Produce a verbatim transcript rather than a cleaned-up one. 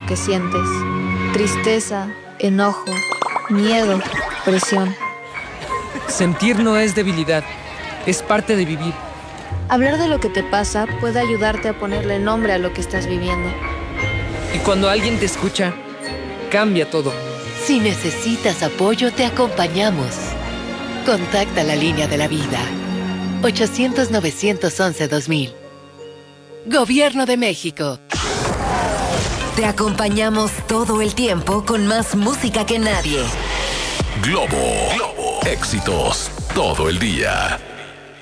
que sientes. Tristeza, enojo, miedo, presión. Sentir no es debilidad, es parte de vivir. Hablar de lo que te pasa puede ayudarte a ponerle nombre a lo que estás viviendo. Y cuando alguien te escucha, cambia todo. Si necesitas apoyo, te acompañamos. Contacta la línea de la vida. ochocientos, novecientos once, dos mil. Gobierno de México. Te acompañamos todo el tiempo con más música que nadie. Globo. Globo. Éxitos todo el día.